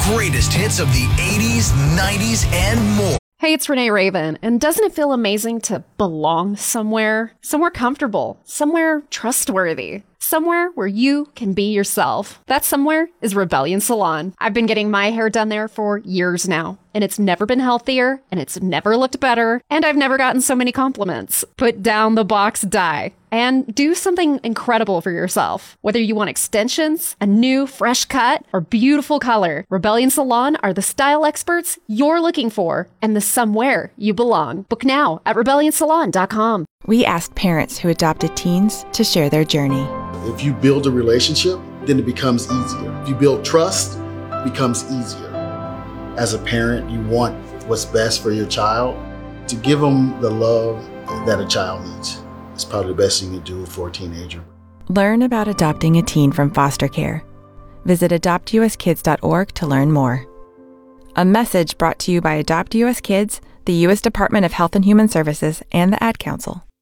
greatest hits of the 80s, 90s, and more. Hey, it's Renee Raven, and doesn't it feel amazing to belong somewhere? Somewhere comfortable, somewhere trustworthy, somewhere where you can be yourself. That somewhere is Rebellion Salon. I've been getting my hair done there for years now, and it's never been healthier, and it's never looked better, and I've never gotten so many compliments. Put down the box dye and do something incredible for yourself. Whether you want extensions, a new fresh cut, or beautiful color, Rebellion Salon are the style experts you're looking for and the somewhere you belong. Book now at rebellionsalon.com. We asked parents who adopted teens to share their journey. If you build a relationship, then it becomes easier. If you build trust, it becomes easier. As a parent, you want what's best for your child. To give them the love that a child needs. It's probably the best thing you can do for a teenager. Learn about adopting a teen from foster care. Visit adoptuskids.org to learn more. A message brought to you by Adopt US Kids, the U.S. Department of Health and Human Services, and the Ad Council.